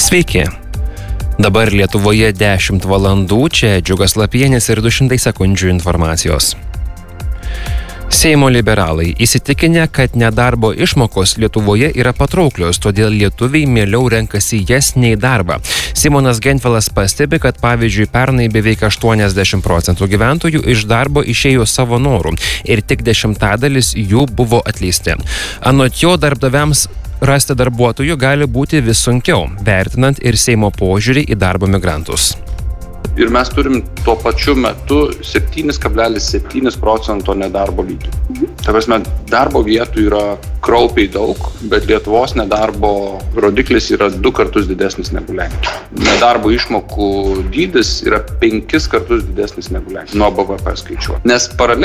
Sveiki. Dabar Lietuvoje 10 valandų, čia Džiugas Lapienis ir 200 sekundžių informacijos. Seimo liberalai įsitikinę, kad nedarbo išmokos Lietuvoje yra patrauklios, todėl lietuviai mieliau renkasi jas nei darbą. Simonas Gentvilas pastebi, kad pavyzdžiui pernai beveik 80% gyventojų iš darbo išėjo savo norų ir tik 10% jų buvo atleisti. Anot jo, darbdaviams rasti darbuotojų gali būti vis sunkiau, vertinant ir Seimo požiūrį į darbo migrantus. Ir mes turim tuo pačiu metu 7,7% nedarbo lygį. Ta prasme, darbo vietų yra kraupiai daug, bet Lietuvos nedarbo rodiklis yra 2 kartus didesnis negu Lenkija. Nedarbo išmokų dydis yra 5 kartus didesnis negu Lenkija, nuo BVP skaičiuojant. Nes paraleliai